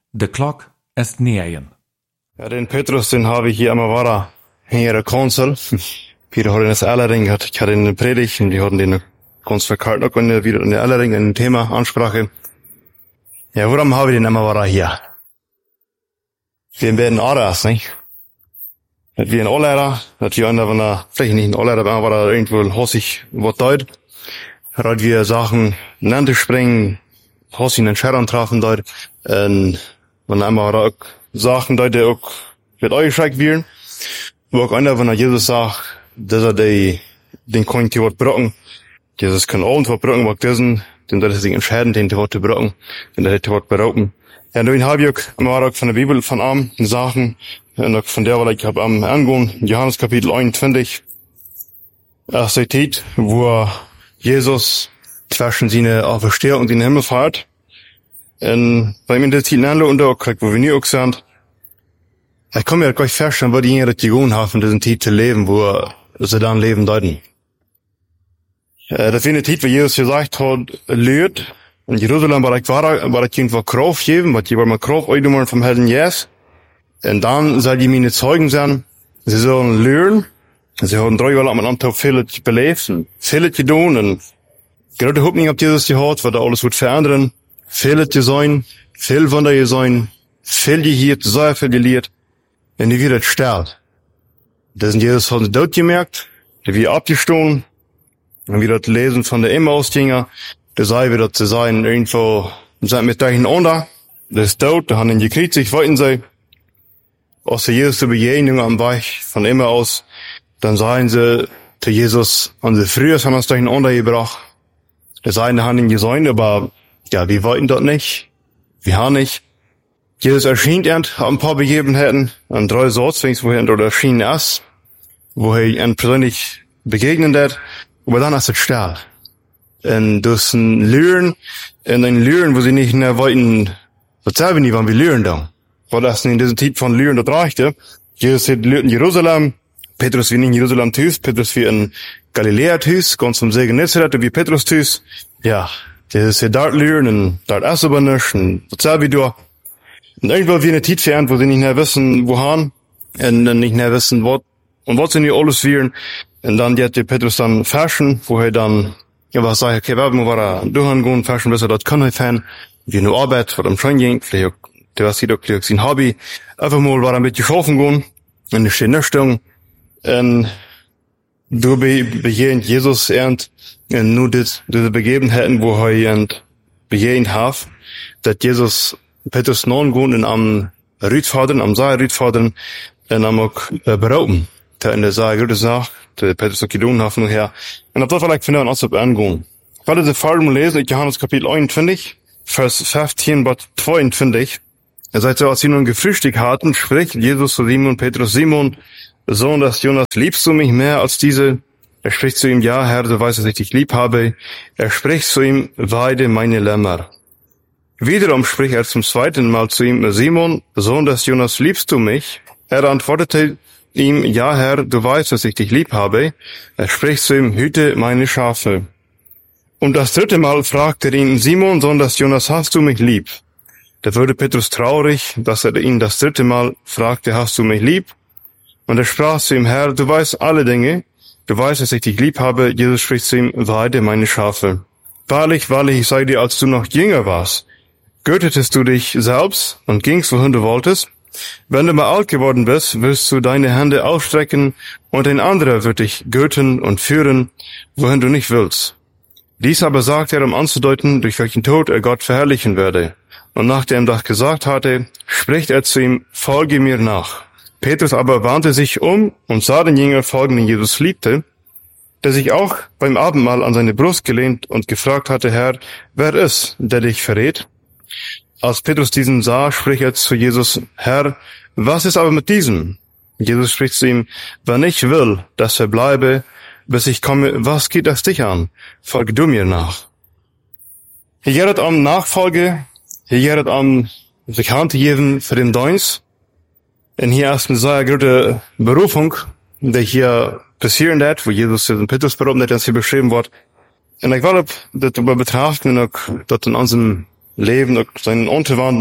De klok est negen. Ja, den Petrus, den habe ich hier einmal war hier der Konsul. Peter hat in das Allering, ich hatte eine Predigt, und die hatten den ganz verkehrt noch wieder in der Allering, ein Thema, Ansprache. Ja, warum habe ich den einmal war hier? Wir werden Aras, nicht? Das wie ein Allehrer, das wie einer von der, vielleicht nicht ein Allehrer, aber war da irgendwo hossig, was deut. Hat wir Sachen, nannte springen, hossig einen Scherren trafen deut, und wenn einmal auch Sachen deut, der auch wird euch schreck werden. Wo auch einer, wenn er Jesus sagt, dass er den Coin die Wort brocken, Jesus kann auch was brocken, was diesen, denn das ist sich entscheiden, den Wort zu brocken, denn der Wort berocken. Ja, nun habe ich auch von der Bibel von am Sachen, und auch von der, was ich habe am angehen, Johannes Kapitel 21, erste Tit, wo Jesus zwischen seine Auferstehung und den Himmel fährt. Und bei ihm in der Zeit und auch, wo wir nie auch sind, ich kann mir gleich vorstellen, wo die Jünger das gewohnt haben, in diesen Zeit zu leben, wo sie dann leben deuten. Das war eine Zeit, wo Jesus gesagt hat, lehrt, in Jerusalem war das irgendwo Kraft geben, was die wollen mal Kraft einnehmen vom Helden Jesus. Und dann soll die meine Zeugen sein, sie sollen lernen, sie haben 3 Jahre lang mit einem Tag viel belebt, viel getan, und gerade Hoffnung habt Jesus gehört, was da alles wird verändern, viel zu sein, viel Wunder zu sein, viel gehört, sehr viel gelehrt, und die wird sterben. Das ist Jesus hat dort gemerkt, der wird abgestoßen, und wir das lesen von der Emmaus-Jünger, der sei wieder zu sein, irgendwo, sind mit dahin unter, der ist tot, da haben ihn gekriegt, sich wollten sie, aus der Jesus Begegnung am Weg von Emmaus, dann seien sie zu Jesus, und sie früher haben uns dahin untergebracht, der seine haben ihn gesehen, aber, ja, wir wollten dort nicht, wir haben nicht. Jesus erschien ein paar Begebenheiten, an 3 Sorts, wo er dort erschienen ist, wo er ihn persönlich begegnet hat, aber dann ist es still. Und durch ein Lüren, wo sie nicht mehr wollten, was selber nicht, wann wir Lüren da. Weil das in diesem Zeit von Lüren dort reichte. Jesus hat Lüren in Jerusalem, Petrus wie nicht in Jerusalem tüß, Petrus wie in Galiläa tüß, ganz vom See Genezareth, wie Petrus tüß. Ja, Jesus hat dort Lüren, und dort essen aber nicht, und was selber da. Und irgendwo wie eine Zeit fern, wo sie nicht mehr wissen, wohin, und dann nicht mehr wissen, was sie nicht alles wären. Und dann hat der Petrus dann fashion, wo er dann, ja, was sagt, okay, wir war durchgehen, fashion, bis er dort kann, fan, wie nur Arbeit, was am Schein ging, vielleicht, der was hier auch sein Hobby. Einfach mal war er mit geschaffen gehen, in der Stehnichtung, und du begegnet Jesus nur diese Begebenheiten, wo er begegnet hat, dass Jesus Petrus non gehen und am Rüdfadern, am Saal Rüdfadern, und am auch berauben. Der in der Saal gute Sache, der Petrus auch gedonen hat, her. Und ab da vielleicht finden wir uns auf angehen. Ich wollte diese Folgen lesen, Johannes Kapitel 21, Vers 15 bis 22. Er sagt so, als sie nun gefrühstückt hatten, spricht Jesus zu Simon Petrus: Simon, Sohn des Jonas, liebst du mich mehr als diese? Er spricht zu ihm: Ja, Herr, du weißt, dass ich dich lieb habe. Er spricht zu ihm: Weide meine Lämmer. Wiederum spricht er zum zweiten Mal zu ihm: Simon, Sohn des Jonas, liebst du mich? Er antwortete ihm: Ja, Herr, du weißt, dass ich dich lieb habe. Er spricht zu ihm: Hüte meine Schafe. Und das 3. Mal fragte er ihn: Simon, Sohn des Jonas, hast du mich lieb? Da wurde Petrus traurig, dass er ihn das 3. Mal fragte: Hast du mich lieb? Und er sprach zu ihm: Herr, du weißt alle Dinge. Du weißt, dass ich dich lieb habe. Jesus spricht zu ihm: Weide meine Schafe. Wahrlich, wahrlich, ich sage dir, als du noch jünger warst, gürtetest du dich selbst und gingst, wohin du wolltest. Wenn du mal alt geworden bist, wirst du deine Hände ausstrecken, und ein anderer wird dich gürten und führen, wohin du nicht willst. Dies aber sagt er, um anzudeuten, durch welchen Tod er Gott verherrlichen werde. Und nachdem er das gesagt hatte, spricht er zu ihm: Folge mir nach. Petrus aber wandte sich um und sah den Jünger folgen, den Jesus liebte, der sich auch beim Abendmahl an seine Brust gelehnt und gefragt hatte: Herr, wer ist, der dich verrät? Als Petrus diesen sah, spricht er zu Jesus: Herr, was ist aber mit diesem? Jesus spricht zu ihm: Wenn ich will, dass er bleibe, bis ich komme, was geht das dich an? Folge du mir nach. Hier geht es um Nachfolge, hier geht es um sich Hand geben für den Dienst. Und hier ist eine sehr gute Berufung, die hier passieren wird, wo Jesus den Petrus berufen hat, das hier beschrieben wird. Und ich will das betrachten, dass in unserem Leben, seinen Unterwanden,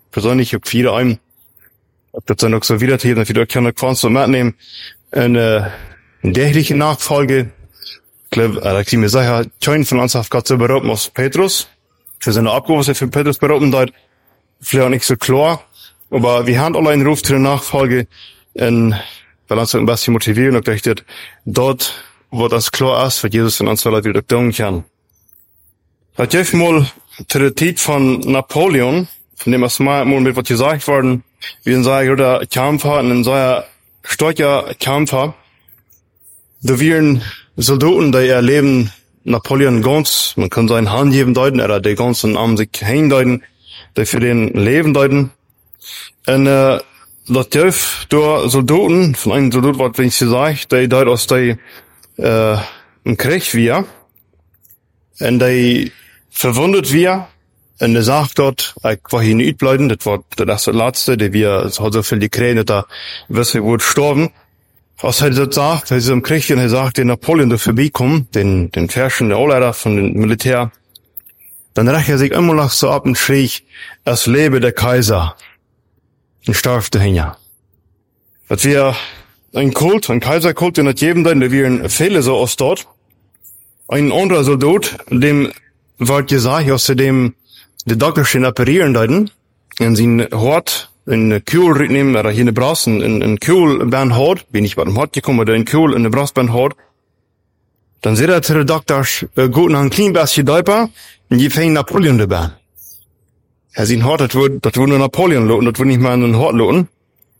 persönlich auch viele ein. Ob das dann auch so wieder hier, dann wieder kann ich so mitnehmen. Eine tägliche Nachfolge. Ich glaube, da kann mir sagen, kein von uns hat Gott so berufen als Petrus. Für seine Abgabe, was er für Petrus berufen hat, vielleicht auch nicht so klar. Aber wir haben alle einen Ruf zur Nachfolge, weil uns ein bisschen motivieren und ich dachte, dort, wo das klar ist, wird Jesus in uns alle wieder tun kann. Das hilft mal zu der Zeit von Napoleon, von dem es mal mit was gesagt worden, wie ein sehr guter Kämpfer, ein sehr starker Kämpfer. Da wären Soldaten, die erleben Napoleon ganz, man kann seine Hand geben deuten, oder die ganzen Arme sich hindeuten, die für den Leben deuten. Und, das hilft da Soldaten, von einem Soldat, was wenn ich sie sage, die deut aus die, im Krieg wir, und die verwundet wir, und er sagt dort, ich war hier nicht bleiben, das war das letzte, die wir, es hat so viel gekriegt, da wirst du wohl sterben. Was er das sagt, er ist im Krieg, und er sagt, den Napoleon da vorbeikommen, den Färschen, der Oberleiter von dem Militär, dann rächt er sich immer noch so ab und schrie, es lebe der Kaiser. Und starb dahinter. Das wir ein Kaiserkult, den hat jedem dann, da wären viele so aus dort. Ein anderer Soldat, dem wird gesagt, aus dem die Doktor stehen operieren deuten, und sie Hort in Kühl nehmen, oder hier in der Brust, in Kühlband hat, bin ich bei dem Hort gekommen, oder in Kühl in der Brustband hat, dann seht er zu der Doktor, gut nach ein klein bisschen Däuper, und die fängt Napoleon dabei. Er sieht Hort, das wird nur Napoleon loten, das wird nicht mal einen Hort loten.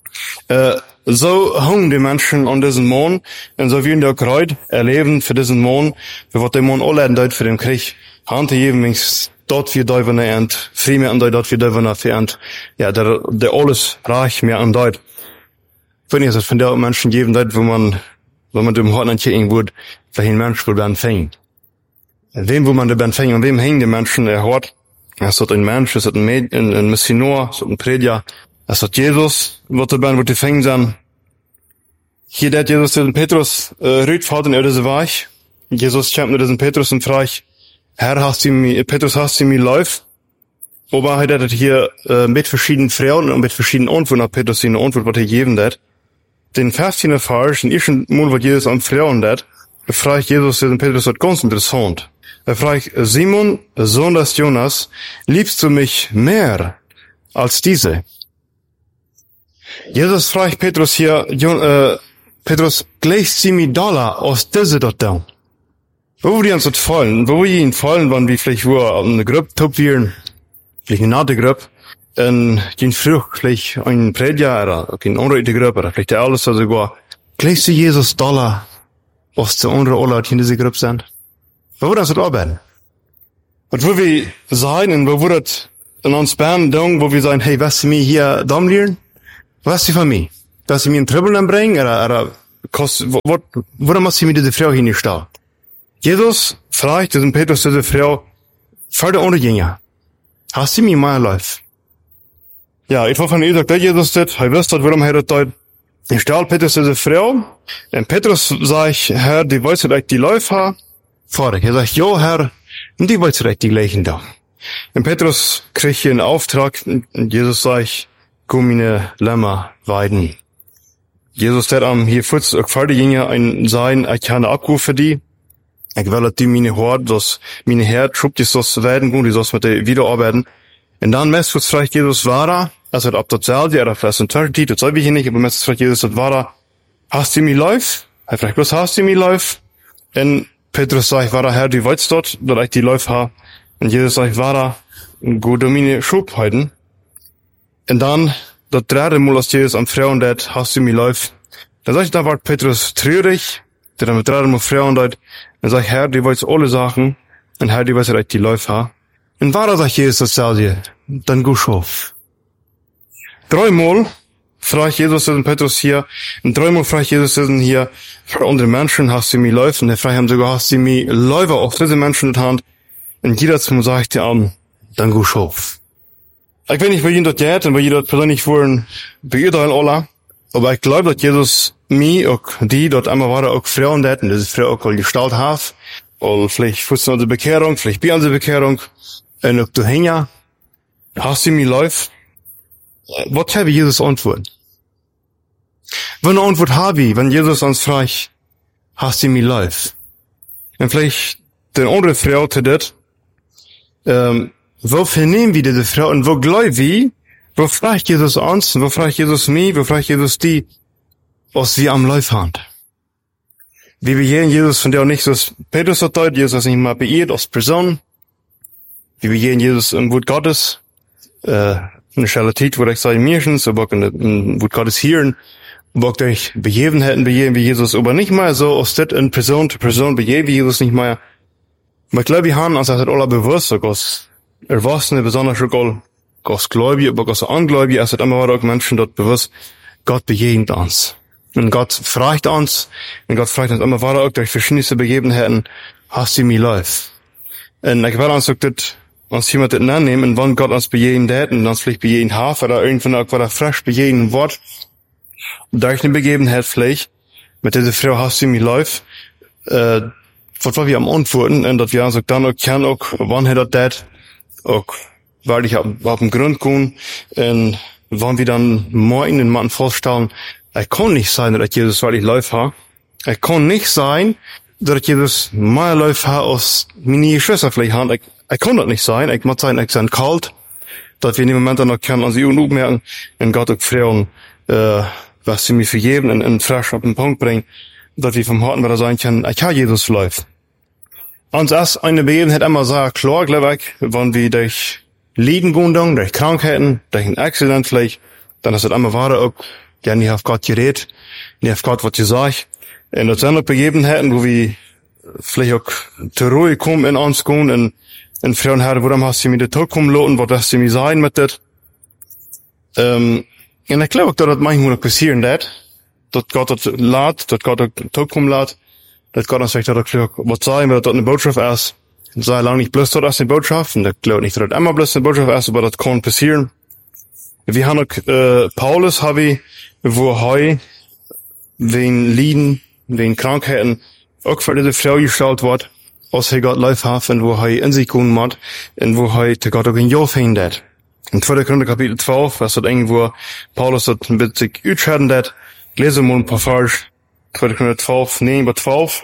So hungen die Menschen an diesen Mond, und so werden die auch heute erleben für diesen Mond, für was der Mond alle deut für den Krieg. Hante jeweils dort wir Däuven ernt, viel mehr an dort wir Däuven ernt, ja, der alles reich mehr an deut. Wenn ich das von der Menschen geben deut, wenn man dem Hort nicht irgendwo, welchen Mensch wohl werden fängt. Wem, wo man den werden fängt, an wem hängen die Menschen, Hort? Es hat ein Mensch, es hat ein Missionar, es hat ein Prediger, es hat Jesus, wird die fängen sein. Hier der Jesus, den Petrus, rüht vor den Erde so weich. Jesus kämpft mit diesem Petrus und fragt, Herr, Petrus, hast du mir läuft? Aber er hat hier, mit verschiedenen Frauen und mit verschiedenen Antworten auf Petrus seine Antwort, was er geben hat. Den Vers hier falsch, in ersten Mal, was Jesus am Frauen hat, fragt Jesus, den Petrus, hat ganz interessant. Er fragt, Simon, Sohn des Jonas, liebst du mich mehr als diese? Jesus fragt Petrus hier, Petrus, gleichst sie mir Dollar aus diese dort da? Wo wir uns das fallen, wo wir ihn fallen, wann wir vielleicht wo eine Gruppe top wären, vielleicht eine nette Gruppe, und den Frucht, vielleicht ein Prediger, oder eine andere Gruppe, oder vielleicht der alles, oder sogar, gleichst sie Jesus Dollar aus der andere Ola, die in dieser Gruppe sind? Wo wir das arbeiten? Und wo wir sein, und wo wir das in uns Bern tun, wo wir sagen, hey, was sie mir hier dumm lernen? Was sie von mir? Dass sie mir einen Trübbel anbringen, oder wo muss sie mir diese Frau hinstellen? Jesus fragt diesen Petrus, diese Frau, Vater ohne Jünger, hast du mir mal läuft? Ja, ich war von ihr gesagt, Jesus das, er wusste, warum er das tut. Ich stelle Petrus diese Frau, und Petrus sagt, Herr, die weiß direkt die Läufe haben. Vater, er sagt, jo, Herr, und die weiß direkt die gleichen da. Und Petrus kriegt hier einen Auftrag, und Jesus sagt, komm meine Lämmer weiden. Jesus hat hier kurz auch für die Jünger ich kann Abruf für die. Ich will, dass die meine Hort, dass meine Herr, schubbt es das werden, gut, die soll mit der wiederarbeiten. Und dann messt fragt Jesus, war also ob das selbe, oder vielleicht ein Tag, das soll ich hier nicht, aber messt fragt Jesus, das war hast du mir läuft? Er fragt bloß, hast du mir läuft? Und Petrus sagt, war Herr, die weißt dort, dass ich die läuft habe. Und Jesus sagt, war gut, meine Schub halten. Und dann, das dritte Mal, als Jesus am Frauen dat, hast du mir läuft. Dann sagt, da war Petrus traurig, der dann mit dritte Mal Frauen dat, dann sagt, Herr, die weißt alle Sachen, und Herr, die weißt dass ich die läuft habe. Und war sagt Jesus dasselbe, dann go schauf. Dreimal fragt Jesus diesen Petrus hier, und dreimal fragt Jesus diesen hier, für andere Menschen hast du mir läuft, und er fragt ihm sogar, hast du mir Läufe auf diese Menschen in der Hand, und jeder zum sagt dir an, dann go schauf. Ich weiß nicht, wo jeder das geht, und wo jeder persönlich wollen, beurteilen alle, aber ich glaube, dass Jesus mir, auch die dort einmal waren, auch Frauen dat, und diese Frau auch Gestalt hat, oder vielleicht fußt unsere Bekehrung, vielleicht bei unsere Bekehrung, und auch du hänger, hast du mir läuft, Was habe Jesus antworten? Wenn eine Antwort habe ich, wenn Jesus uns fragt, hast du mich lieb? Und vielleicht den andere Frau zu das, wo vernehmen wir diese Frau und wo glauben wir, wo fragt Jesus uns, wo fragt Jesus mich, wo fragt Jesus die, was wir am Lieb haben? Wir begegnen Jesus von der auch nicht so, Petrus hat dort, Jesus nicht mal beirrt als Person. Wir begegnen Jesus im Wort Gottes, eine Schalität, wo ich sage, mirschens, aber auch in Wort Gottes hören, wo ich begeben hätten, begeben wir Jesus, aber nicht mal so, aus das in Person zu Person begeben wir Jesus nicht mehr. Aber ich glaube, wir haben uns das alle bewusst, dass Erwachsene, besonders auch als Gläubige, aber als Ungläubige, es hat immer wieder auch Menschen dort bewusst, Gott begegnet uns. Und Gott fragt uns immer wieder auch durch verschiedenste Begebenheiten, hast du mich lieb? Und ich will uns auch das, uns jemand das annehmen, wann Gott uns begegnet hat, und uns vielleicht begegnet hat, oder irgendwann auch wieder frisch begegnet wird, durch eine Begebenheit vielleicht, mit dieser Frau hast du mich lieb, was wir am Antworten, und dass wir uns auch dann auch kennen, auch wann hat das, auch, weil ich auf dem Grund kommen, und wann wir dann morgen den Mann vorstellen, es kann nicht sein, dass Jesus wirklich lieb hat. Es kann nicht sein, dass Jesus mehr lieb hat, als meine Geschwister vielleicht haben. Es kann das nicht sein. Es muss sein, es sind kalt, dass wir in dem Moment dann noch können, an sie und merken, und Gott auch fragen, was sie mir vergeben, und frisch auf den Punkt bringen, dass wir vom Harten wieder sagen können, ich habe Jesus lieb. Uns ist eine Begebenheit immer sehr klar, glaube ich, wenn wir durch Leiden gehen, durch Krankheiten, durch ein Accident vielleicht, dann ist es immer wahr, auch, ja, nicht auf Gott geredet, nicht auf Gott, was gesagt. Und das sind auch Begebenheiten, wo wir vielleicht auch zur Ruhe kommen in uns gehen, und fragen, Herr, warum hast du mir den Tod kommen lassen, was hast du mir sein mit das? Und ich glaube auch, dass das manchmal noch passieren wird, dass Gott das lässt, dass Gott den Tod kommen lässt, dass Gott uns vielleicht auch was sagen, weil das eine Botschaft ist. Sei lange nicht bloß das eine Botschaft, und ich glaube nicht, dass das immer bloß eine Botschaft ist, aber das kann passieren. Wir haben auch, Paulus, wo er wegen Leiden, wegen Krankheiten, auch für diese Frau gestellt wird, als er Gott lieb hat, und wo er in sich kommen hat, und wo er zu Gott auch ein Ja findet. In 2. Korinther Kapitel 12, was dort irgendwo Paulus dort ein bisschen ausscheren hat, lesen wir mal ein paar Vers, 2. Korinther 12, 9-12.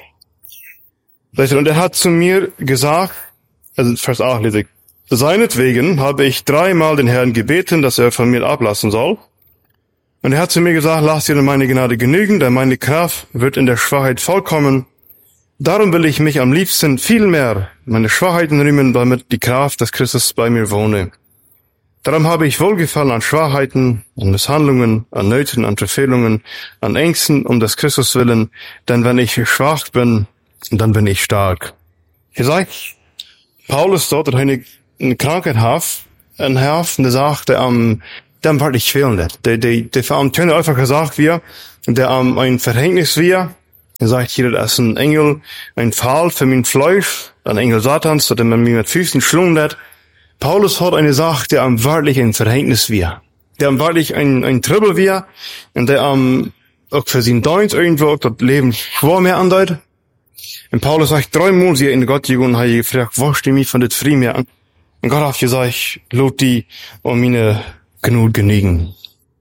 Und er hat zu mir gesagt, also Vers 8 lese ich, seinetwegen habe ich 3-mal den Herrn gebeten, dass er von mir ablassen soll. Und er hat zu mir gesagt, lass dir meine Gnade genügen, denn meine Kraft wird in der Schwachheit vollkommen. Darum will ich mich am liebsten viel mehr meine Schwachheiten rühmen, damit die Kraft des Christus bei mir wohne. Darum habe ich Wohlgefallen an Schwachheiten, an Misshandlungen, an Nöten, an Verfehlungen, an Ängsten um des Christus willen, denn wenn ich schwach bin, dann bin ich stark. Hier sagt Paulus dort, dass er eine Krankheit hat, ein Herr, der sagt, der wirklich fehlen wird. Der vor allem Töne einfach gesagt wird, der ein Verhängnis wird. Er sagt hier, das ist ein Engel, ein Pfahl für mein Fleisch, ein Engel Satans, der man mir mit Füßen schlungen hat. Paulus hat eine Sache, der wirklich ein Verhängnis wird. Der wirklich ein Trübel wird, und der auch für sein Dienst irgendwo das Leben schwer mehr andeutet. Und Paulus sagt, 3 Monate in Gott gegangen, hat gefragt, was steht mich von das Frieden mehr an? Und Gott hat gesagt, lob die um meine Gnade genügen.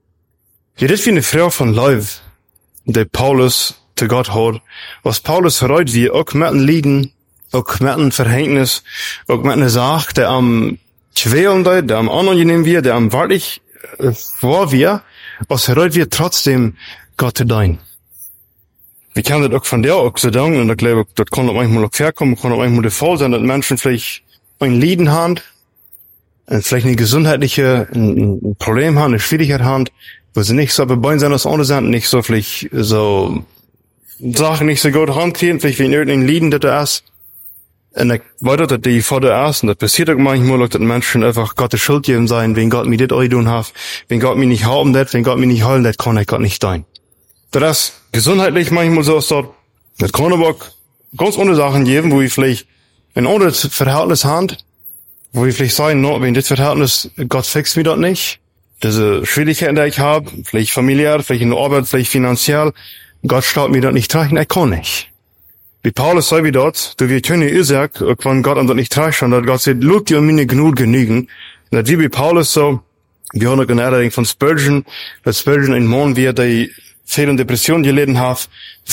Ja, das ist wie eine Frau von Leib, der Paulus zu Gott hat. Was Paulus heute wie auch mit einem Leiden, auch mit einem Verhängnis, auch mit einer Sache, der am Quälen, der am Unangenehm wird, der am wirklich vor wir, was heute wir trotzdem Gott zu dienen. Wir können das auch von der auch so denken, und ich glaube, das kann auch manchmal auch herkommen, kann auch manchmal der Fall sein, dass Menschen vielleicht ein Leiden haben, vielleicht eine gesundheitliche, ein Problem haben, eine Schwierigkeit haben, wo sie nicht so bebein sein als andere sind, nicht so vielleicht so Sachen nicht so gut handkriegen, vielleicht wie in irgendein Leiden, das da ist. Und ich weiß, dass die vor der ist, und das passiert auch manchmal, dass Menschen einfach Gottes Schuld geben sein, wenn Gott mir das tun hat, wenn Gott mir nicht haben das, wenn Gott mir nicht heilen das, kann ich Gott nicht tun. Das ist gesundheitlich manchmal so, das kann aber auch ganz andere Sachen geben, wo ich vielleicht ein anderes Verhältnis haben, wo ich vielleicht sagen, no, wenn das Verhältnis, Gott fixt mir das nicht, diese Schwierigkeiten, die ich habe, vielleicht familiär, vielleicht in der Arbeit, vielleicht finanziell, Gott staut mir das nicht tragen, ich kann nicht. Wie Paulus sagt wie dort, du wir können Isaac, wenn Gott an das nicht tragen, dass Gott sagt, lob dir um meine Gnade genügen, und wie Paulus so, Wir haben auch eine Erinnerung von Spurgeon, dass Spurgeon ein Mann wie der viel in Depression geleden hat,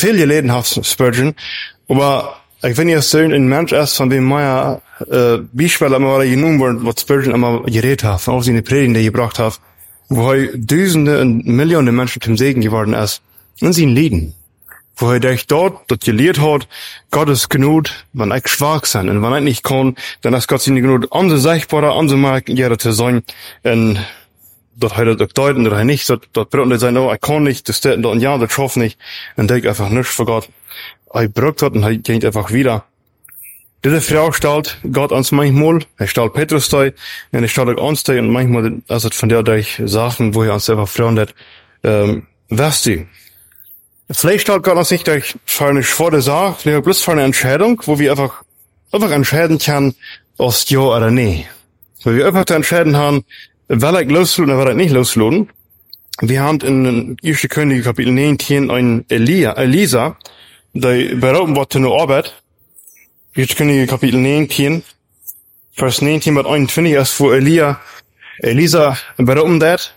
Spurgeon. Aber ich will nicht sagen, ein Mensch ist, von dem Meier Beispiele immer genommen worden, was Spurgeon immer geredet hat, auch seine Predigen, die er gebracht hat, wo er Tausende und Millionen Menschen zum Segen geworden ist, in seinen Lieden. Wo er durch dort gelehrt hat, Gottes Gnade, wenn ich schwach sein, und wenn ich nicht kann, dann ist Gott seine Gnade unsichtbarer, unsichtbarer zu sein, und dort hat er doch deuten, oder nicht, dort braucht er sein, oh, ich kann nicht, das und ja, das schafft nicht, und denkt einfach nichts für Gott. Er braucht hat, und er geht einfach wieder. Diese Frau stellt Gott uns manchmal, er stellt Petrus da, und er stellt auch uns da, und manchmal ist es von der durch Sachen, wo er uns einfach fragen hat, weißt du, vielleicht stellt Gott uns nicht durch für eine schwere Sache, vielleicht bloß für eine Entscheidung, wo wir einfach entscheiden können, ob ja oder nee. Wo wir einfach entscheiden haben, will ich loslassen oder will ich nicht loslassen. Wir haben in 1. Könige Kapitel 19 ein Elisa, der berauben wurde in der Arbeit. 1. Könige Kapitel 19, Vers 19 bis 21 ist, wo Elisa berauben wird.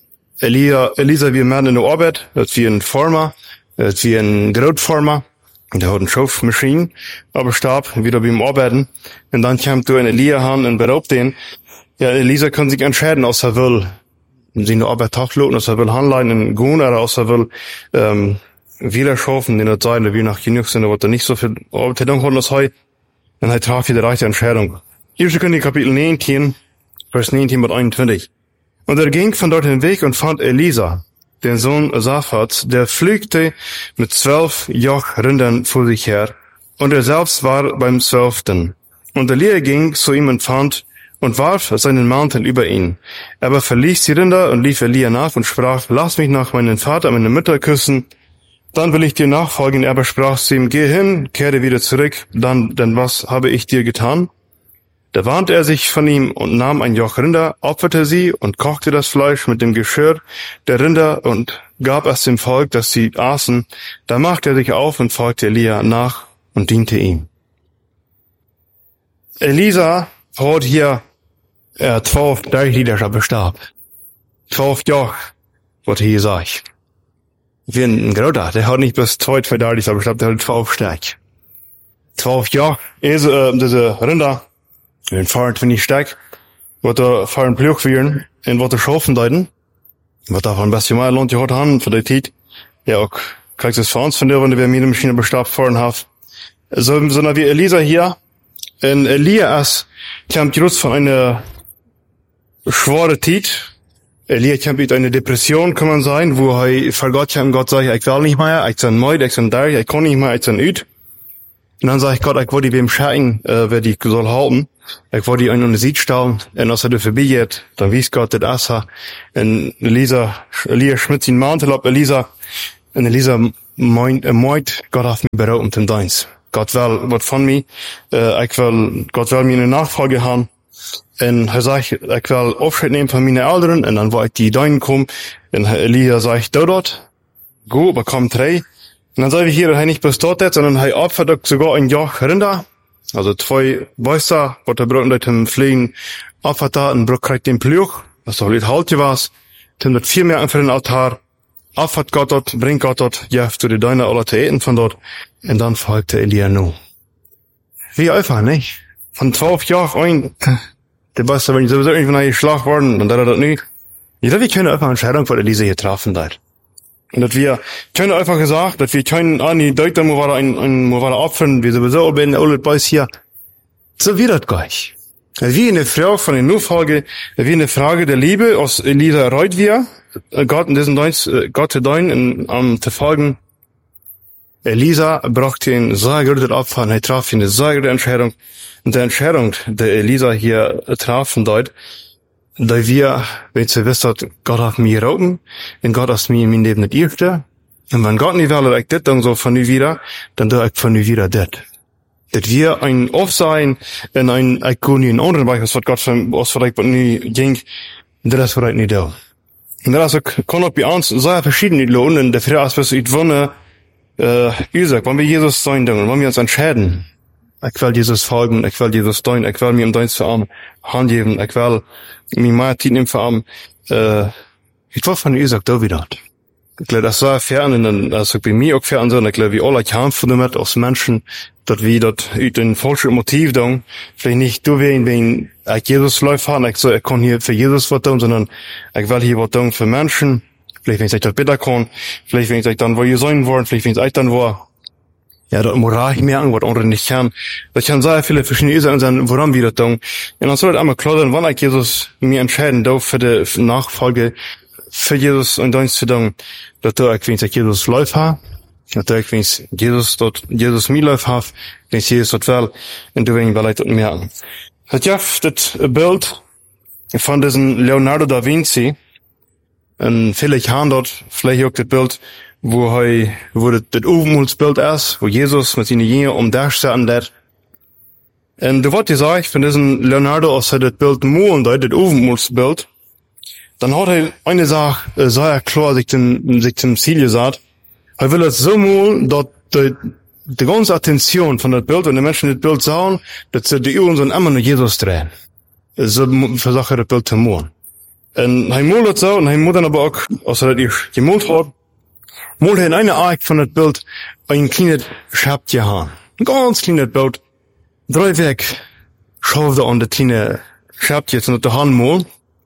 Elisa, wir machen in der Arbeit, das wie ein Farmer, das wie ein Grootfarmer, der hat eine Schaufmaschine, aber starb, wieder beim Arbeiten, und dann kommt du in Elia han und beraubt den. Ja, Elisa kann sich entscheiden, ob er will, seine Arbeit tagloten, ob er will handeln in Gun, oder ob er will, wieder schaffen, in der Zeit, wie nach genug sind, aber er nicht so viel Arbeit hat, als heute, dann er traf die rechte Entscheidung. 1. Könige Kapitel 19, Vers 19 bis 21. Und er ging von dort hinweg und fand Elisa, den Sohn Saphats, der pflügte mit 12 Jochrindern vor sich her, und er selbst war beim 12. Und Elia ging zu ihm und fand und warf seinen Mantel über ihn. Aber verließ die Rinder und lief Elia nach und sprach, lass mich nach meinen Vater und meine Mutter küssen, dann will ich dir nachfolgen. Er aber sprach zu ihm, geh hin, kehre wieder zurück, denn was habe ich dir getan? Da warnte er sich von ihm und nahm ein Joch Rinder, opferte sie und kochte das Fleisch mit dem Geschirr der Rinder und gab es dem Volk, dass sie aßen. Da machte er sich auf und folgte Elia nach und diente ihm. Elisa hat hier 12 Lieder bestarb. 12 Joch, was hier sagt. Wie ein Grotter, der hat nicht bloß 2 Lieder bestarb, der hat 12 Stück. 12 Joch, diese Rinder, den fahren 20 Stück, wat er fahren Plug werden, en wat er schaffen deuten, wat er van best mal lohnt gehad haben, für die Zeit, ja auch, kriegst es für uns von der, wenn wir meine Maschine bestarb fahren haben. So wie Elisa hier, en Elias, kommt just von einer schwere Zeit, Elia kommt mit einer Depression, kann man sagen, wo er vor Gott sagt, ich will nicht mehr, ich bin müde, ich bin da, ich kann nicht mehr, ich bin üt. Und dann sag ich Gott, ich wollte beim Schein, wer die soll halten. Ich wollte ihn unter Sied stellen, und als er da vorbeigeht, dann wies Gott das Assa. Und Elia schmidt seinen Mantel ab, und Elisa meint, Gott hat mich beraubt zum Dienst. Gott will was von mir, Gott will mir eine Nachfolge haben. Und er sagt, ich will Abschied nehmen von meinen Eltern, und dann wollte ich die Deinen kommen, und Elia sagt, du dort, go, aber komm 3. Und dann sagen wir hier, er nicht bloß dort jetzt, sondern er opfert sogar ein Joch Rinder, also 2 Wäuser, was er braucht mit dem Pflegen, opfert da, und kriegt den Plug, was doch nicht halt was, dann wird 4 mehr für den Altar, opfert Gott dort, bringt Gott dort, ja, zu die Deine alle zu eten von dort, und dann folgte Elia nu. Wie einfach, nicht? Von 12 Jahren der Wäuser, wenn ich sowieso irgendwann geschlagen worden, und dann hat er das nicht. Jeder, wir können einfach eine Entscheidung von Elisa hier treffen, da. Und dass wir können einfach gesagt, dass wir können an die Deuter, wo wir opfern, wir sowieso bei den Old Boys hier. So wird das gleich. Wie eine Frage von der Nachfolge, wie eine Frage der Liebe, aus Elisa erreut wir, Gott in diesen Dienst, Gott zu deinen, zu folgen. Elisa brachte ihn sehr gute Opfer, und er traf eine sehr gute Entscheidung. Und die Entscheidung, die Elisa hier traf, dort, da wir, wenn sie wissen, Gott hat mir rauben, und Gott hat mir in meinem Leben nicht irrte, und wenn Gott nicht will, ich das dann so von mir wieder, dann da ich von mir wieder das. Dass wir ein Aufsein, in ein, ich kann nicht in anderen Bereich, was Gott von, was vielleicht nicht ging, das ist vielleicht nicht da. Und das kann auch bei uns sehr verschieden lohnen, und der Frage ist, was ich wohne, Isaac, wenn wir Jesus sein, dann, wenn wir uns entscheiden, Ich will Jesus folgen, ich will Jesus dienen, ich will mir im Dienst für Arm Hand geben, ich will mir mehr Zeit nehmen für Arm. Ich will von Isaac da wieder. Ich glaube, das war fern, also bei mir auch fern, so, ich glaube, wie alle haben von dem als Menschen, dass wir dort ein falsches Motiv tun, vielleicht nicht du wenn ich Jesus läuft haben, ich kann hier für Jesus was tun, sondern ich will hier was tun für Menschen, vielleicht wenn ich das bitte kann, vielleicht wenn ich dann wo ihr sein wollen, vielleicht wenn ich dann wo, ja, dort moral ich mehr an, was andere nicht kann. Das kann sehr viele verschiedene Ursachen sein, woran wir das tun. Und dann soll es einmal klar sein, wann ich Jesus mir entscheiden darf für die Nachfolge, für Jesus und Dienst zu tun, dass ich, wenn ich Jesus läuft habe, natürlich, wenn ich Jesus mir läuft habe, wenn ich Jesus dort will, und du wenn ich vielleicht dort merken. Das Bild von diesem Leonardo da Vinci, und viele haben dort vielleicht auch das Bild, wo das Ovenmulsbild ist, wo Jesus mit seinen Jüngern darstellen lässt. Und du wollt gesagt, von diesem Leonardo, als das Bild malen, das Ovenmulsbild, dann hat eine Sache sehr klar sich zum Ziel gesagt. Will es so malen, dass die ganze Attention von das Bild und die Menschen das Bild sahen, dass sie die Augen immer nur Jesus drehen. So versuche das Bild zu malen. Und malt das so, und malt dann aber auch, als das gemalt hat, malt in einer Art von das Bild ein kleines Schäppchen haben. Ein ganz kleines Bild. 3 Weg schaut an das kleine Schäppchen zu der Hand malen.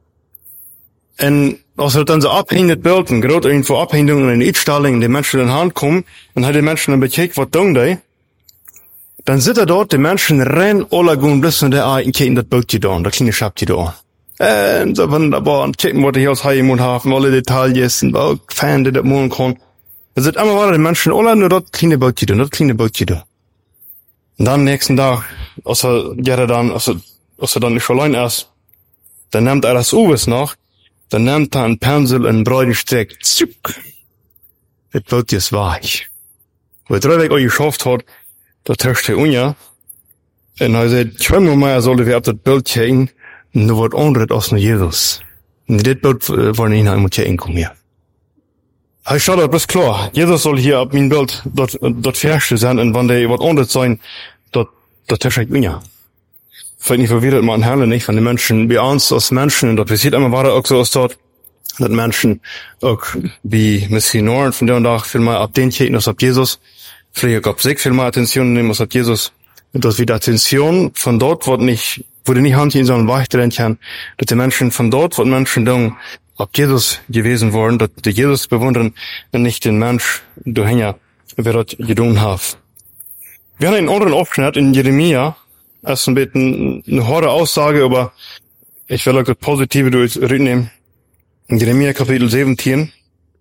Und als dann so abhängig Bild, und gerade irgendwo Abhängungen in Einstellungen, die Menschen in die Hand kommen, und hat die Menschen dann bekickt, was tun die? Dann sind dort, die Menschen rennen, alle gehen bis in der einen in das Bild getan, das kleine Schäppchen da. Und so wunderbar, und kicken, was die hier aus Heim haben, alle Details, und auch Fan, die das machen kann. Da sind immer weiter die Menschen, alle nur das kleine Bild getan, das kleine Bild getan. Und dann nächsten Tag, als er dann nicht allein ist, dann nimmt er das Uwes nach, dann nimmt er einen Pinsel und einen breiten Strick. Zuck. Das Bild ist weich. Wo er 3 Tage auch geschafft hat, da tischt er unja. Und er sagt, zweimal mehr sollte wir auf das Bild checken, und da wird andere als nur Jesus. Und das Bild wollen ihn einmal checken kommen hier. Ich schaue das klar. Jesus soll hier auf mein Bild dort Fährste sein, und wenn der was anderes sein, dort tischt er unja. Vielleicht nicht verwirrt man Herren nicht, von den Menschen, wie uns als Menschen, und das passiert immer weiter auch so aus dort, dass Menschen auch wie Missionaren von der und Tag viel mehr auf den checken als auf Jesus, vielleicht auch auf sich viel mehr Attention nehmen als auf Jesus, und dass wir die Attention von dort, wo die nicht handeln, sondern weiterhin kann, dass die Menschen von dort, wo Menschen dann auf Jesus gewesen waren, dass die Jesus bewundern, und nicht den Mensch, du Hänger, wer dort getan hat. Wir haben einen anderen Abschnitt in Jeremia. Das ist ein bisschen eine harte Aussage, aber ich will auch das Positive durchnehmen. In Jeremia Kapitel 17,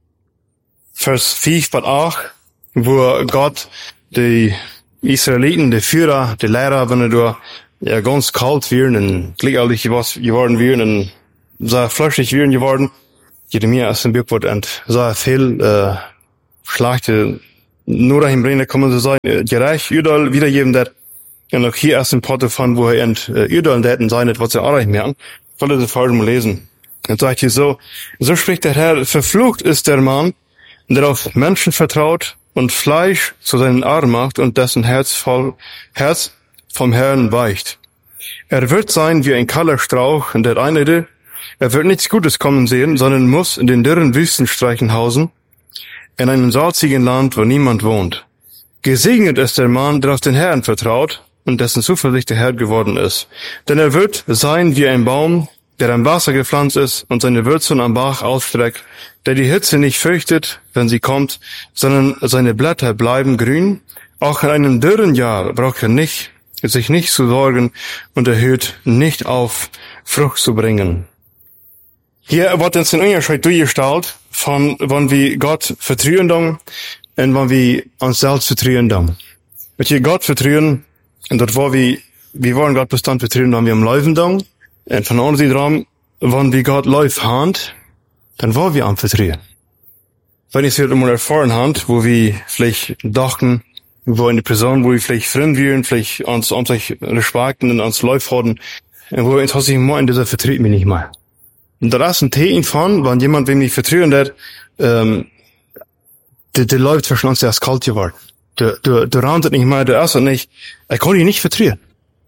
Vers 5 bis 8, wo Gott die Israeliten, die Führer, die Lehrer, wenn du ja ganz kalt werden und gliederlich geworden werden und sehr fleischig werden geworden. Jeremia ist ein Buch, und sehr viel Schlachte nur dahin bringen, kann so sein, gerecht, überall wiedergeben, das. Und auch hier erst ein paar davon, wo er überall Daten sein, was er auch nicht merken. Ich wollte das vorhin mal lesen. Dann sagt hier so spricht der Herr, verflucht ist der Mann, der auf Menschen vertraut und Fleisch zu seinen Armen macht und dessen Herz vom Herrn weicht. Er wird sein wie ein kahler Strauch in der Einöde. Er wird nichts Gutes kommen sehen, sondern muss in den dürren Wüstenstreichen hausen, in einem salzigen Land, wo niemand wohnt. Gesegnet ist der Mann, der auf den Herrn vertraut und dessen Zuversicht der Herr geworden ist. Denn er wird sein wie ein Baum, der am Wasser gepflanzt ist und seine Wurzeln am Bach ausstreckt, der die Hitze nicht fürchtet, wenn sie kommt, sondern seine Blätter bleiben grün. Auch in einem dürren Jahr braucht er sich nicht zu sorgen und er hört nicht auf, Frucht zu bringen. Hier wird uns ein Unterschied durchgestellt von, wann wir Gott vertrauen und wann wir uns selbst vertrauen. Wenn wir Gott vertrauen, und dort war wir wollen Gott bestand vertrauen, wenn wir am Laufen dann, und von anderen Seite, wenn wir Gott läuft hand, dann war wir am Vertrauen. Wenn ich es halt einmal erfahren hand, wo wir vielleicht dachten, wo eine Person, wo wir vielleicht fremd wären, vielleicht uns respekten und uns läuft haben, und wo wir uns sich mal in dieser vertritt mich nicht mal. Und da ist ein Teil von, wenn jemand, wem ich vertrauen hat, der läuft zwischen uns, der ist kalt geworden. du raunst nicht mehr, du erst nicht. Er kann dich nicht vertrauen.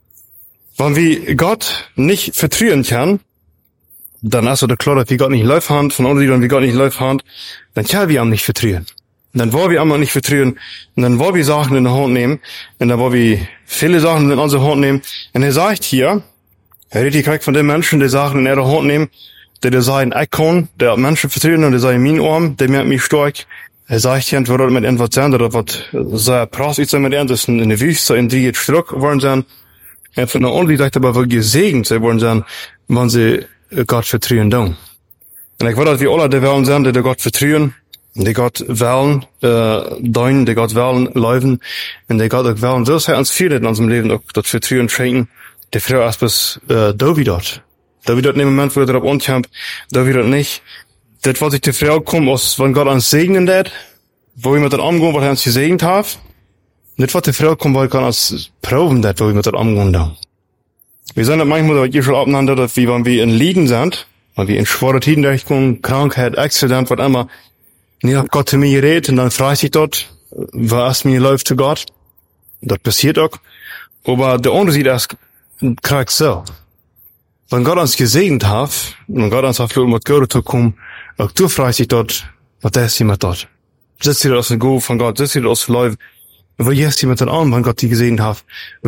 Wenn wir Gott nicht vertrauen können, dann ist der klar, dass wir Gott nicht läuft haben, von uns, wenn wir Gott nicht läuft haben, dann können wir ihm nicht vertrauen. Dann wollen wir ihm nicht vertrauen, und dann wollen wir Sachen in die Hand nehmen, und dann wollen wir viele Sachen in unsere Hand nehmen. Und er sagt hier, er redet hier von den Menschen, die Sachen in ihre Hand nehmen, die sagen, ich kann, der Menschen vertrauen, und die sagen, mein Arm, der merkt mich stark. Er sagt hier, entweder mit etwas sein, oder was sehr prass ist, mit etwas in der Wüste, in die jetzt stark worden sein. Und von der anderen Seite aber gesegnet sein worden sein, wenn sie Gott vertrauen tun. Und ich will, dass wir alle die wollen sein, die Gott vertrauen, die Gott wollen, deuten, die Gott wollen, leben, und die Gott auch wollen, so sehr uns viel in unserem Leben auch das Vertrauen schenken, die Frau erst bis, David dort. David dort in dem Moment, wo er darauf ankommt, David dort nicht. Das, was ich die Frau kommt, aus, wenn Gott uns segnen wird, wo wir mit dort umgehen, was er uns gesegnet hat. Das, was die Frau kommt, weil Gott uns proben wird, wo wir mit dort umgehen da. Wir sind manchmal, dass wir schon abeinander, dass wir, wenn wir in Lieden sind, wenn wir in schwere Tiden durchkommen, Krankheit, Accident, was immer, nie hat Gott zu mir geredet, und dann fragt sich dort, was mir läuft zu Gott. Das passiert auch. Aber der Unterschied ist, kriegt so. Wenn Gott uns gesegnet hat, wenn Gott uns auf mit Gott zu kommen, auch du fragst dich dort, was ist jemand dort? Sitzt ihr aus dem Go von Gott, sitzt ihr aus dem Läuf, wo ist jemand dann an, wenn Gott die gesegnet hat?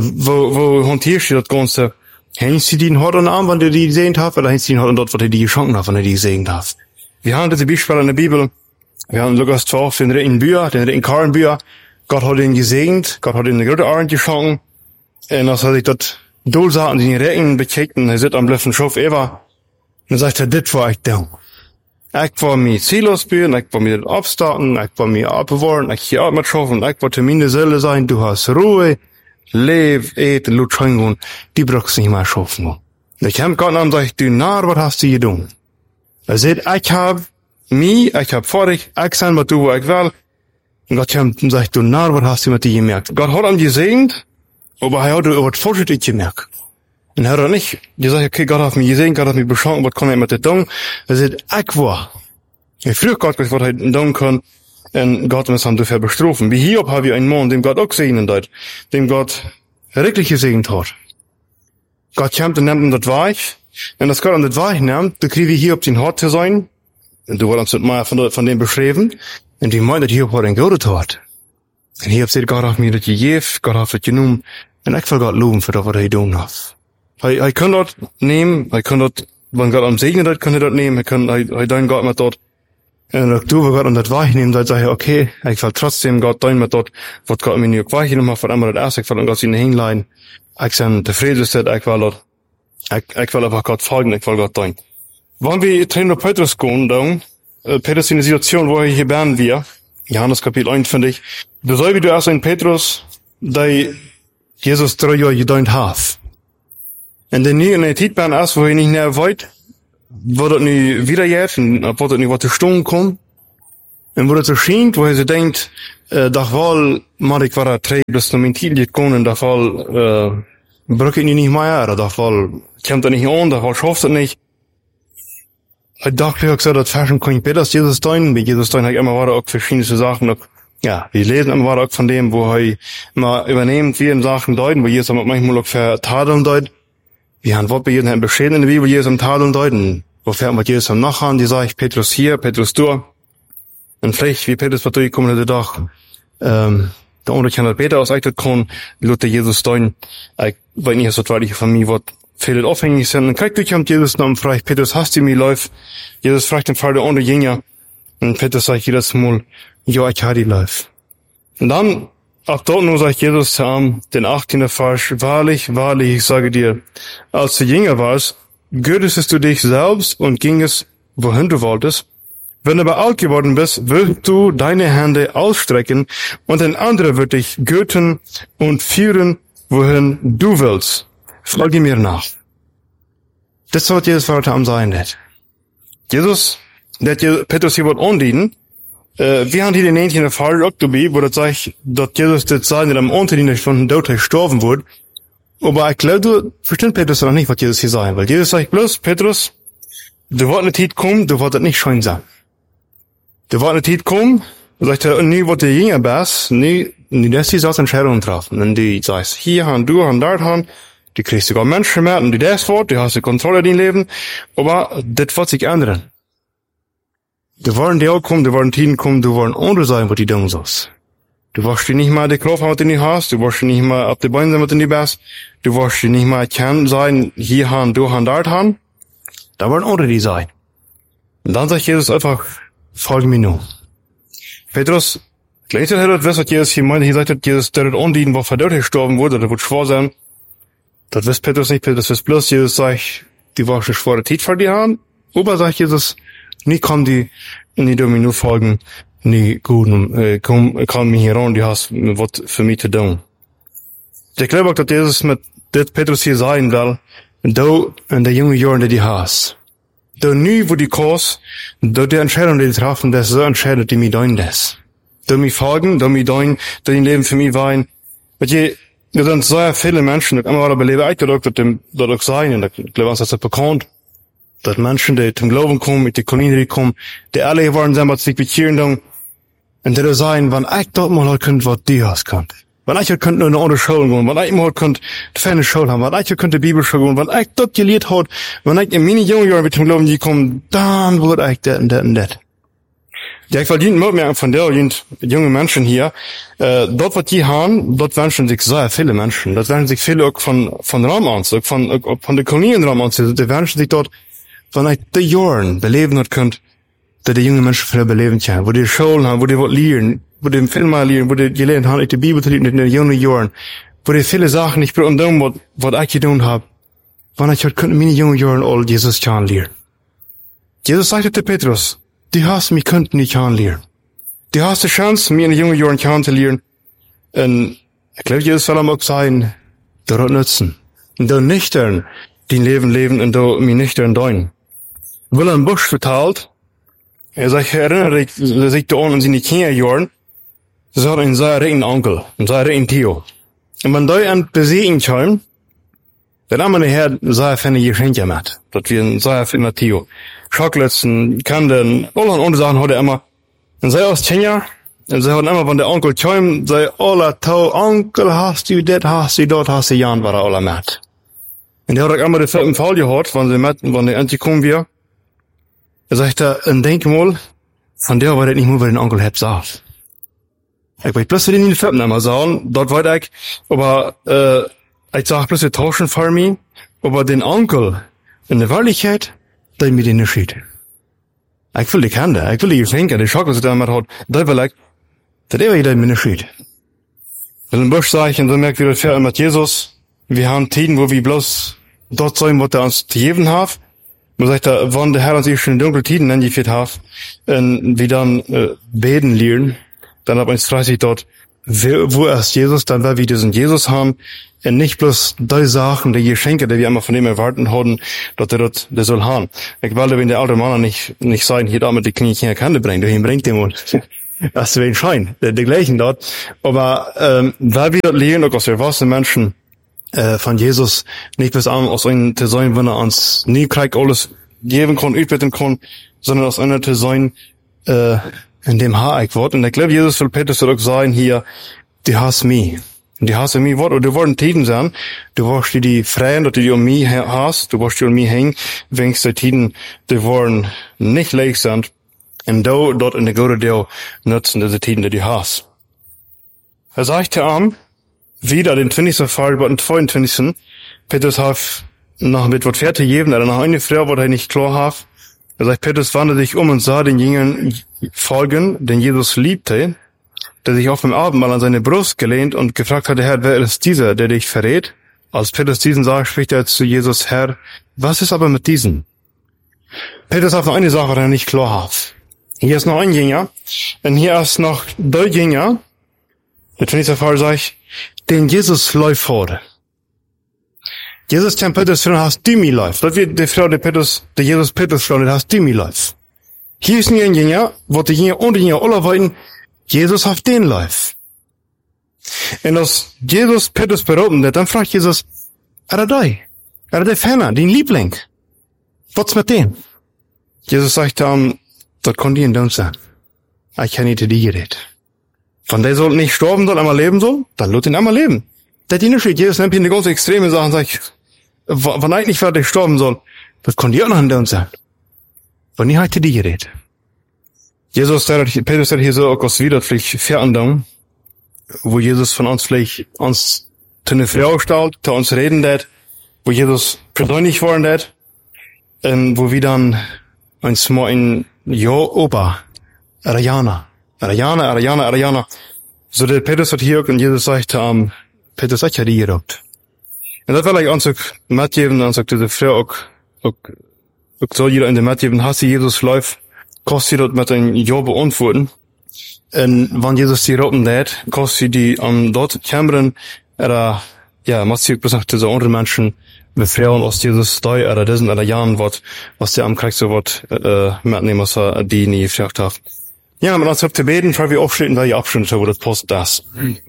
Wo hantierst du das Ganze? Hängst du den Hort an den Arm, wenn du die gesegnet hast, oder hängst du den Hort an dort, wo du die geschenkt hast, wenn du die gesegnet hast? Wir haben diese Beispiele in der Bibel. Wir haben Lukas 12, den dritten Bücher, den dritten Karrenbücher. Gott hat ihn gesegnet, Gott hat ihn eine gute Arend geschenkt. Und als er sich dort Dolsaten, die in den Recken bekriegten, er sitzt am blöffen Schof Eva. Und er sagt, das war ich da. Ich war mir ziellos bin, ich war mir abstarten, ich war mir abbewahren, ich hier mit schaffen, ich wollte meine Seele sein, du hast Ruhe, leb, eten, lutschengen, die brauchst du nicht mehr schaffen. Und ich hab Gott an und sag, du Narr, was hast du getan? Er sagt, ich hab vor dich, ich sein, was du, wo ich will. Und Gott sagt, du Narr, was hast du mit dir gemerkt? Gott hat ihn gesegnet, aber er hat über das Fortschritt gemerkt. Und er hat nicht gesagt, okay, Gott hat mich gesehen, Gott hat mich beschaut, was kann er mit der tun? Er sagt, ich war. Ich früher Gott, was er tun kann, und Gott muss ihn dafür bestrafen. Wie Hiob haben wir einen Mann, dem Gott auch gesegnet hat, dem Gott wirklich gesegnet hat. Gott kommt und nimmt ihm das Weich, und das Gott an das Weich nimmt, da kriegen wir Hiob den Hort zu sein, und du wolltest uns mal von dem beschreiben, und die meint, dass Hiob hat ein Gott hat. Und Hiob sagt, Gott hat mir das gegeben, Gott hat das genommen, und ich will Gott loben für das, was er getan hat. Ich kann dort nehmen, ich kann dort, wenn Gott am Segnen hat, kann ich dort nehmen, ich dein Gott mit dort. Und du, wenn Gott an das Weich nimmt, dann sage ich, okay, ich will trotzdem Gott dein mit dort, was Gott mir nicht weich genommen hat, von einmal das erste, ich will an Gott ihn hinleiten. Ich bin der Friede, ich will dort, ich will einfach Gott folgen, ich will Gott dein. Wenn wir zu Petrus gehen, dann, Petrus in der Situation, wo hier werden wir, Johannes Kapitel 1, finde ich, du soll wie du erst in Petrus, der Jesus 3 Jahre gedient hat. Und dann nie in der Zeit bin erst, wo ich nicht mehr weit, wo das nie wieder jetzt, und wo das nie was zu Stunden kommt. Und wo das so scheint, wo er so denkt, da Fall, mag ich war drei, bis zu mein Titel kommen, und da Fall, brück ich nicht mehr, oder da Fall, kommt er nicht an, da Fall schafft er nicht. Ich dachte, ich habe gesagt, das Fashion kann ich besser, Jesus dein, bei Jesus dein, habe ich immer wieder auch verschiedene Sachen, auch, ja, wir lesen immer wieder auch von dem, wo er immer übernehmend, wie in Sachen deuten, wo Jesus manchmal auch vertadeln deut. Wir haben Wort bei jedem beschrieben in der Bibel, Jesus am Tadeln deuten. Wo fährt man Jesus am Nachhauen, die sage ich, Petrus hier, Petrus da. Und vielleicht, wie Petrus war durchgekommen, der Tag, der andere kann das Peter auseitet kann, Luther Jesus deuten, weil nicht so deutliche von mir, was viele aufhängig sind. Und kriegt durch am Jesus noch und fragt, Petrus, hast du mir läuft? Jesus fragt den Fall der andere Jünger. Und Petrus sagt jedes Mal, ja, ich habe die läuft. Und dann, ab dort nur sagt Jesus zu ihm, den 18. Vers, wahrlich, wahrlich, ich sage dir, als du jünger warst, gürtest du dich selbst und gingest, wohin du wolltest. Wenn du aber alt geworden bist, willst du deine Hände ausstrecken und ein anderer wird dich gürten und führen, wohin du willst. Folge mir nach. Das sollte Jesus Vater am sein, nicht. Jesus, der Petrus hier wird andienen, wir haben hier den ähnlichen Fall auch dabei, wo das sagt, dass Jesus das sagt, der am Unterdienst von dem Tod gestorben wurde. Aber ich glaube, du verstehst Petrus noch nicht, was Jesus hier sagt, weil Jesus sagt bloß, Petrus, du wirst eine Zeit kommen, du wirst nicht schön sein. Du wirst eine Zeit kommen, sagt er, nie, was der Jünger bist, nie, die lässt die so Entscheidungen treffen. Und die sagst, hier, und du, und dort, und die kriegst sogar Menschen mehr, und die das Wort, die hast die Kontrolle in dein Leben. Aber das wird sich ändern. Du wollen die auch kommen, du wollen Tiden kommen, du wollen andere sein, was die tun sollst. Du wirst dich nicht mal die Kraft haben, was du nicht hast, du wirst dich nicht mal auf die Beine sein, was du nicht bist, du wirst dich nicht mal erkennen sein, hier, und du, und dort, und da wollen andere die sein. Und dann sagt Jesus einfach, folge mir nur. Petrus, gleich hat er das, was Jesus hier meinte, hier sagt Jesus, der hat undienen, wo verdammt gestorben wurde, der wird schwor sein. Das wisst Petrus nicht, Petrus wisst bloß, Jesus sagt, die war schon schwere Zeit vor dir haben, aber sagt Jesus, nie kommen die, nie dürfen mir nur folgen, nie gut, komm mir hier ran, die hast was für mich zu tun. Ich glaube auch, dass Jesus mit das Petrus hier sagen will, du in der jungen Jahren, die du hast, du nie, wo die kommst, du die Entscheidung, die du treffen, das ist so entscheidet, die mir dein das. Du mir folgen, du mir dein Leben für mich weinen. Weil wir sind sehr viele Menschen, die immer wieder beleben, ich glaube, dass auch sein, und ich glaube, dass das bekannt, dass Menschen, die zum Glauben kommen, mit die Community kommen, die alle geworden sind, was sich bekehren, und die sagen, wenn ich dort mal halt könnte, was die hast könnt. Wenn ich könnte nur eine andere Schule gehen, wenn ich mal könnte, die ferne Schule haben, wenn ich könnte die Bibelschule gehen, wenn ich dort gelehrt hat, wenn ich in meine jungen Jahren mit dem Glauben gekommen, dann würde ich das und das und das. Ja, ich will merken von der jungen Menschen hier, dort, was die haben, dort wünschen sich sehr viele Menschen. Dort wünschen sich viele auch von Ramans, auch von der Kolonien Ramans, die wünschen sich dort, wenn ich die Jahren beleben hat könnt, dass die jungen Menschen viel beleben können, wo die Schulen haben, wo die was lernen, wo die Film mal lernen, wo die gelernt haben, die Bibel zu lesen in den jungen Jahren, wo die viele Sachen nicht tun, was ich getan habe. Wenn ich halt könnte meine jungen Jahren all Jesus kennenlernen. Jesus sagte zu Petrus, die hast mich könnten nicht kennenlernen. Die hast die Chance, mir in den jungen Jahren kennenzulernen. Und ich glaube, Jesus soll auch sein, dort nutzen. Und da nüchtern dein Leben leben und da mir nüchtern dein. Wilhelm Busch verteilt, sagt, erinnere sich da an seine Kinderjahren, sie hat einen sehr reichen Onkel, einen sehr reichen Theo. Und wenn da an Besiegen kam, dann haben wir nachher sehr viele Geschenke mit. Das wir ein sehr viel Theo. Chocolates, Kandeln, alle andere Sachen hat er immer. Und sie aus Kenia, und sie hat immer, wenn der Onkel kam, sie alle tau, Onkel, hast du das, hast du dort, hast du Jan, war er alle mit. Und der hat auch immer den vierten Fall gehört, wenn der endlich kommen wir. Er sagt, ein Denkmal, von der war das nicht nur, weil den Onkel hat sagt. Ich weiß bloß, den vierten einmal sagen, dort war ich, aber, ich sag bloß, wir tauschen für mich, aber den Onkel, in der Wirklichkeit, der mir den nicht schied. Ich will die Kinder, ich will die Geschenke, die Schokolade, die er mit hat, da will ich, das er mir nicht schied. Wenn ein Busch sag ich, und so merkt wir das Pferd mit Jesus, wir haben Tiden, wo wir bloß dort sein, was er uns zu geben hat. Man sagt da, wann der Herr uns schon in dunkle Tiden angeführt hat, und wir dann beten lernen, dann ab 1,30 dort, wo ist Jesus, dann weil wir diesen Jesus haben, und nicht bloß die Sachen, die Geschenke, die wir immer von ihm erwarten haben, dass der soll haben. Ich wollte, wenn der alte Mann nicht sagen, hier damit die Kinder Kante bringen, dahin bringt den und das wäre ein Schein, der gleichen dort. Aber weil wir dort lernen, auch aus erwachsenen Menschen, von Jesus, nicht bis an aus einem zu sein, wenn er uns nie gleich alles geben kann, utbeten kann, sondern aus einer zu sein, in dem Haar Wort. Und ich glaube, Jesus will Petrus auch sagen hier, die hast mich. Und die hast mich Wort, oder du wollen Tiden sein, du wirst die freien, dass du die um mich hast, du wirst die um mich hängen, wenn die Tiden, die wollen nicht leer sind, und du dort in der Gute Deo nutzen, diese Tiden, die du hast. Er sagte am, wieder den 20. Fall, bei den 22. Petrus hat noch mit was fertig gegeben, er noch eine Frau, was er nicht klar hat. Er sagt, Petrus wandte sich um und sah den Jüngern folgen, den Jesus liebte, der sich auf dem Abendmahl an seine Brust gelehnt und gefragt hatte, Herr, wer ist dieser, der dich verrät? Als Petrus diesen sah, spricht er zu Jesus, Herr, was ist aber mit diesem? Petrus hat noch eine Sache, die er nicht klar hat. Hier ist noch ein Jünger, und hier ist noch der Jünger, der 20. Fall sagt, den Jesus läuft vor. Jesus kann Petrus fragen, hast du mir läuft? Das wird die Frau, der Jesus Petrus fragen, hast du mir läuft? Hier ist ein Jünger, wo die Jünger und die Jünger alle weiten, Jesus hat den läuft. Und als Jesus Petrus berufen, dann fragt Jesus, er der Ferner, den Liebling. Was mit dem? Jesus sagt dann, das konnte ihn dann sein. Ich kann nicht zu dir geredet. Von der soll nicht sterben, soll einmal leben soll, dann lasst ihn einmal leben. Der die nicht, Jesus nimmt hier eine ganz extreme Sache und sagt, wenn eigentlich fertig sterben soll, das kann die auch noch hinter uns sein. Wenn ich heute die geredet. Petrus hat hier so auch wieder vielleicht Veränderung, wo Jesus von uns vielleicht uns zu einer Frau stellt, zu uns reden wird, wo Jesus persönlich worden wird, wo wir dann uns mal in Opa, Ariana. So der Petrus hat hier und Jesus sagt, Petrus hat ja die gehabt. Und das will ich uns auch mitgeben, dann sagt diese Frau auch soll jeder in der mitgeben, hast du Jesus läuft, kostet sie dort mit einem Ja beantworten. Und wenn Jesus die Roten hat, kostet sie die dort kämmern, muss sie auch gesagt, diese andere Menschen befreien aus Jesus da, oder diesen, oder Jahren, was der am Krieg so mitnehmen, was die nie gefragt haben. Ja, mit uns zu beten, weil wir aufstehen, weil ihr abstimmt, wo das Post das.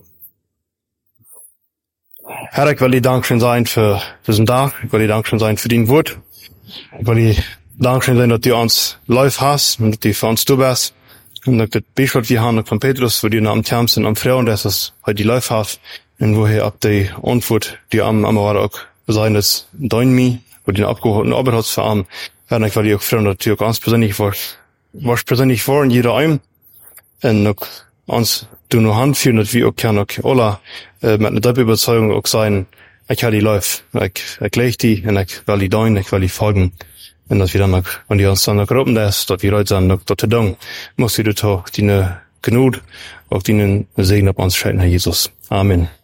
Herr, ich will dir Dankeschön sein für diesen Tag, ich will dir Dankeschön sein für dein Wort, ich will dir Dankeschön sein, dass du uns live hast, und dass du für uns du bist, und dass das Bischöf wir haben von Petrus, wo die am Term sind, am Frauen, dass es heute die live hast, und woher ab die Antwort, die am auch sein ist, dein Mi, wo die abgeholten Arbeit hast für Arm, werden ich will dir auch fragen, dass du ganz persönlich warst persönlich vor in jeder einem, und auch uns du nur Hand führen, dass wir auch können, auch alle, mit einer tiefen Überzeugung auch sein, ich habe die live, ich lege die, und ich will die dein, ich will die folgen, und dass wir dann noch, wenn die uns dann noch gruppen lässt, dass wir Leute sind, noch dort zu danken, muss du doch die Gnade, auch die Segen auf uns schenken, Herr Jesus. Amen.